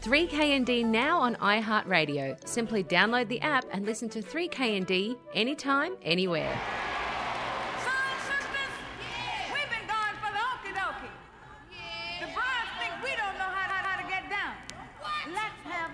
3KND now on iHeartRadio. Simply download the app and listen to 3KND anytime, anywhere.